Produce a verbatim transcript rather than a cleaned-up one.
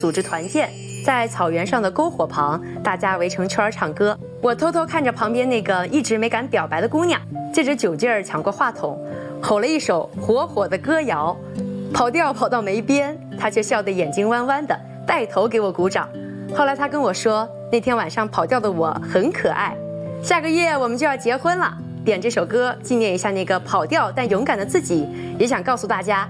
组织团建，在草原上的篝火旁，大家围成圈唱歌。我偷偷看着旁边那个一直没敢表白的姑娘，借着酒劲儿抢过话筒，吼了一首火火的歌谣，跑调跑到没边，她却笑得眼睛弯弯的，带头给我鼓掌。后来她跟我说，那天晚上跑调的我很可爱，下个月我们就要结婚了。点这首歌纪念一下那个跑调但勇敢的自己，也想告诉大家，